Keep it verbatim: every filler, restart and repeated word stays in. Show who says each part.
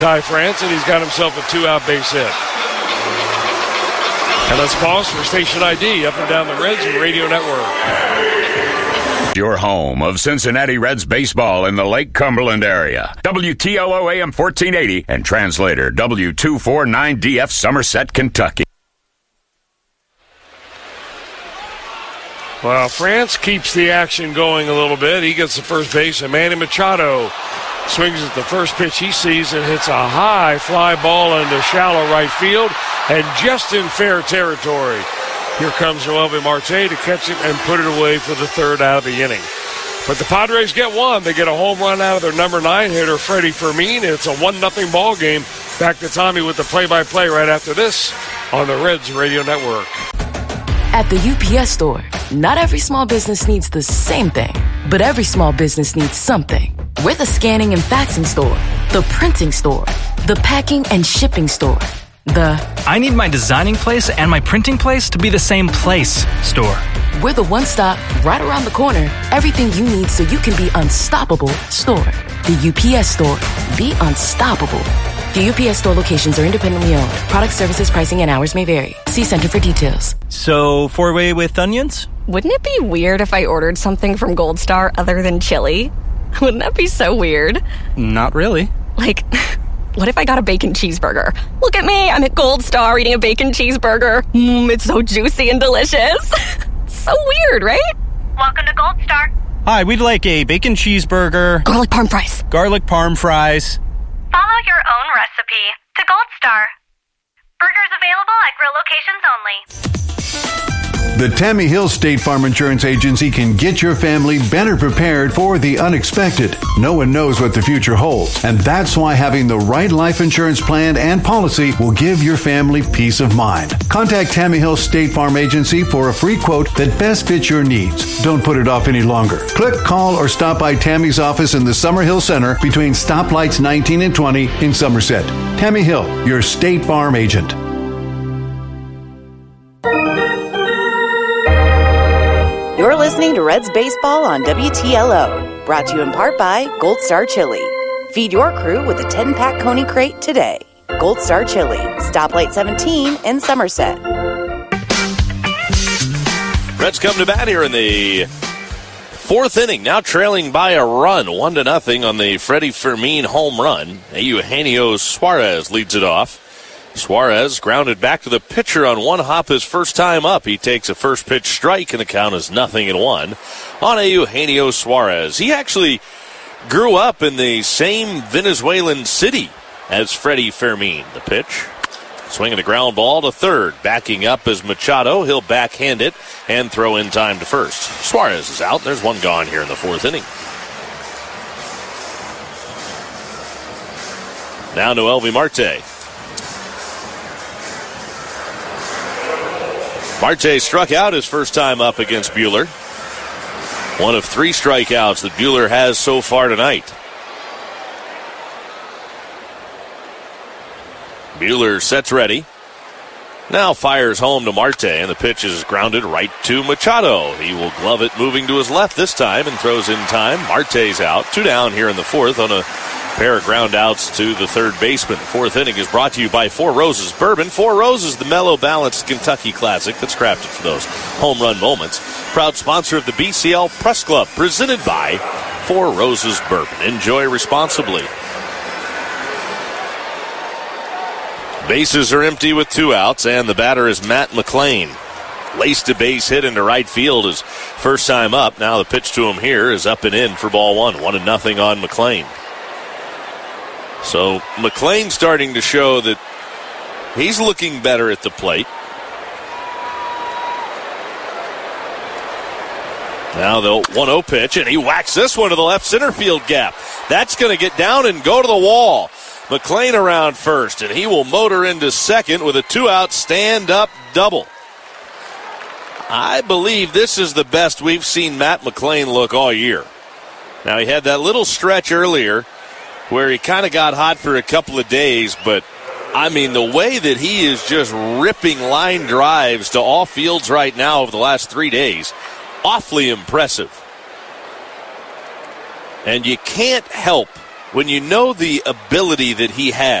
Speaker 1: Ty France, and he's got himself a two-out base hit. And let's pause for station I D up and down the Reds and Radio Network.
Speaker 2: Your home of Cincinnati Reds baseball in the Lake Cumberland area. W T L O A M fourteen eighty and translator W two forty-nine D F Somerset, Kentucky.
Speaker 1: Well, France keeps the action going a little bit. He gets the first base, and Manny Machado swings at the first pitch he sees and hits a high fly ball into shallow right field and just in fair territory. Here comes Noelvi Marte to catch it and put it away for the third out of the inning. But the Padres get one. They get a home run out of their number nine hitter, Freddie Fermin. It's a one nothing ball game. Back to Tommy with the play-by-play right after this on the Reds Radio Network.
Speaker 3: At the U P S Store, not every small business needs the same thing, but every small business needs something. We're the scanning and faxing store, the printing store, the packing and shipping store, the
Speaker 4: I need my designing place and my printing place to be the same place store.
Speaker 3: We're the one-stop, right around the corner, everything you need so you can be unstoppable store. The U P S Store. Be unstoppable. The U P S Store locations are independently owned. Product, services, pricing, and hours may vary. See Center for details.
Speaker 4: So, four-way with onions?
Speaker 5: Wouldn't it be weird if I ordered something from Gold Star other than chili? Wouldn't that be so weird?
Speaker 4: Not really.
Speaker 5: Like, what if I got a bacon cheeseburger? Look at me, I'm at Gold Star eating a bacon cheeseburger. Mmm, it's so juicy and delicious. So weird, right?
Speaker 6: Welcome to Gold Star.
Speaker 4: Hi, we'd like a bacon cheeseburger.
Speaker 5: Garlic parm fries.
Speaker 4: Garlic parm fries.
Speaker 6: Follow your own recipe to Gold Star. Burgers available at grill locations only.
Speaker 7: The Tammy Hill State Farm Insurance Agency can get your family better prepared for the unexpected. No one knows what the future holds, and that's why having the right life insurance plan and policy will give your family peace of mind. Contact Tammy Hill State Farm Agency for a free quote that best fits your needs. Don't put it off any longer. Click, call, or stop by Tammy's office in the Summerhill Center between stoplights nineteen and twenty in Somerset. Tammy Hill, your State Farm agent.
Speaker 8: You're listening to Reds Baseball on W T L O, brought to you in part by Gold Star Chili. Feed your crew with a ten-pack Coney Crate today. Gold Star Chili, Stoplight seventeen in Somerset.
Speaker 9: Reds come to bat here in the fourth inning, now trailing by a run, one to nothing on the Freddie Fermin home run. Eugenio Suarez leads it off. Suarez grounded back to the pitcher on one hop his first time up. He takes a first pitch strike, and the count is nothing and one on Eugenio Suarez. He actually grew up in the same Venezuelan city as Freddie Fermin. The pitch, swinging a ground ball to third. Backing up is Machado. He'll backhand it and throw in time to first. Suarez is out. There's one gone here in the fourth inning. Now Noelvi Marte. Marte struck out his first time up against Buehler. One of three strikeouts that Buehler has so far tonight. Buehler sets ready. Now fires home to Marte, and the pitch is grounded right to Machado. He will glove it moving to his left this time and throws in time. Marte's out. Two down here in the fourth on a pair of ground outs to the third baseman. The fourth inning is brought to you by Four Roses Bourbon. Four Roses, the mellow, balanced Kentucky classic that's crafted for those home run moments. Proud sponsor of the B C L Press Club, presented by Four Roses Bourbon. Enjoy responsibly. Bases are empty with two outs, and the batter is Matt McLean. Laced a base hit into right field his first time up. Now the pitch to him here is up and in for ball one. One and nothing on McLean. So McLean starting to show that he's looking better at the plate. Now the one oh pitch, and he whacks this one to the left center field gap. That's going to get down and go to the wall. McLean around first, and he will motor into second with a two-out stand-up double. I believe this is the best we've seen Matt McLean look all year. Now, he had that little stretch earlier where he kind of got hot for a couple of days, but, I mean, the way that he is just ripping line drives to all fields right now over the last three days, awfully impressive. And you can't help when you know the ability that he has.